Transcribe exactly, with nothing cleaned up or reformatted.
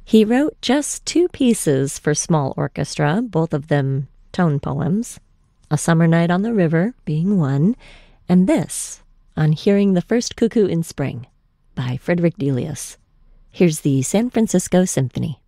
He wrote just two pieces for small orchestra, both of them tone poems, A Summer Night on the River being one, and this, On Hearing the First Cuckoo in Spring, by Frederick Delius. Here's the San Francisco Symphony.